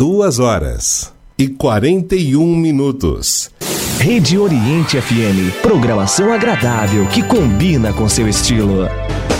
2h41. Rede Oriente FM, programação agradável que combina com seu estilo.